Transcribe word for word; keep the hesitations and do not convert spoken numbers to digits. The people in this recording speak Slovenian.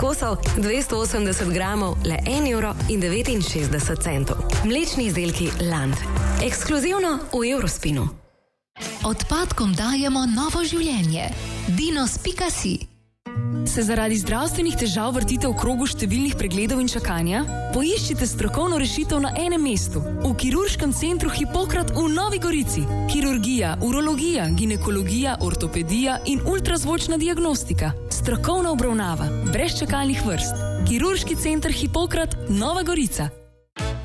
kosov, dvesto osemdeset gramov, le en evro in devetinšestdeset centov. Mlečni izdelki Land. Ekskluzivno v Eurospinu. Odpadkom dajemo novo življenje. Dinos pika si. Se zaradi zdravstvenih težav vrtite v krogu številnih pregledov in čakanja? Poiščite strokovno rešitev na enem mestu. V kirurškem centru Hipokrat v Novi Gorici. Kirurgija, urologija, ginekologija, ortopedija in ultrazvočna diagnostika. Strokovna obravnava, brez čakalnih vrst. Kirurški center Hipokrat, Nova Gorica.